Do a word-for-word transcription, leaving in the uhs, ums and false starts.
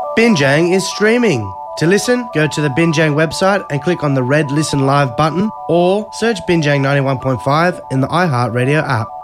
Binjang is streaming. To listen, go to the Binjang website and click on the red Listen Live button or search Binjang ninety-one point five in the iHeartRadio app.